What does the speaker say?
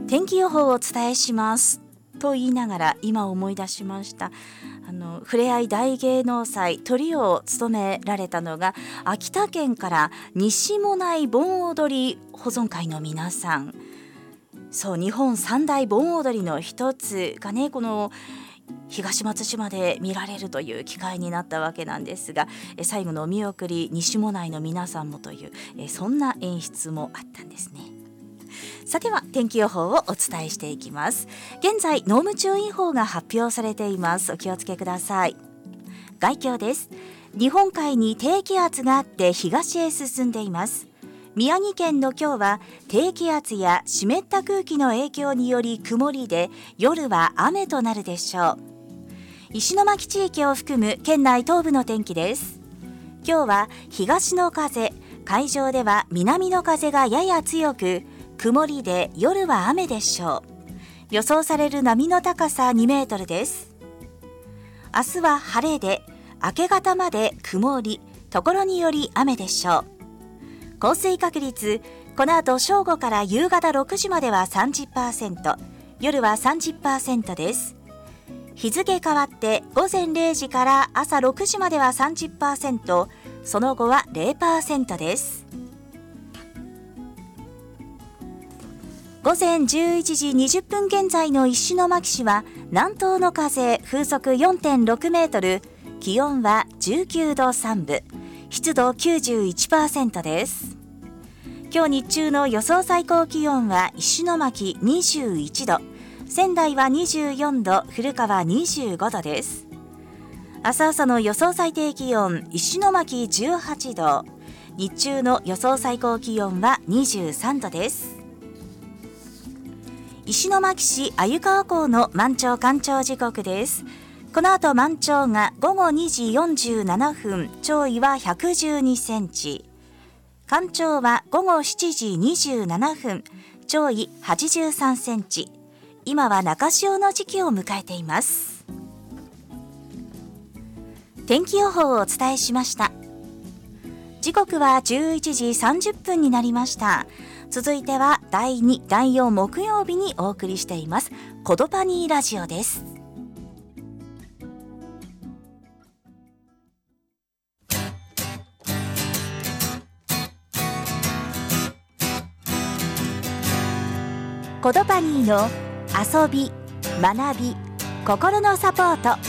天気予報をお伝えしますと言いながら今思い出しました。ふれあい大芸能祭トリを務められたのが秋田県から西馬音内盆踊り保存会の皆さん。そう、日本三大盆踊りの一つがね、この東松島で見られるという機会になったわけなんですが、最後のお見送り西馬音内の皆さんもという、そんな演出もあったんですね。さては天気予報をお伝えしていきます。現在濃霧注意報が発表されています。お気をつけください。概況です。日本海に低気圧があって東へ進んでいます。宮城県の今日は低気圧や湿った空気の影響により曇りで、夜は雨となるでしょう。石巻地域を含む県内東部の天気です。今日は東の風、海上では南の風がやや強く、曇りで夜は雨でしょう。予想される波の高さ2メートルです。明日は晴れで、明け方まで曇り、ところにより雨でしょう。降水確率、この後正午から夕方6時までは 30%、夜は 30% です。日付変わって午前0時から朝6時までは 30%、その後は 0% です。午前11時20分現在の石巻市は南東の風風速 4.6 メートル、気温は19度3分、湿度 91% です。今日日中の予想最高気温は石巻21度、仙台は24度、古川25度です。明日朝の予想最低気温、石巻18度、日中の予想最高気温は23度です。石巻市鮎川港の満潮干潮時刻です。この後満潮が午後2時47分、潮位は112センチ。干潮は午後7時27分、潮位83センチ。今は中潮の時期を迎えています。天気予報をお伝えしました。時刻は11時30分になりました。続いては第2、第4木曜日にお送りしていますコドパニーラジオです。コドパニーの遊び、学び、心のサポート。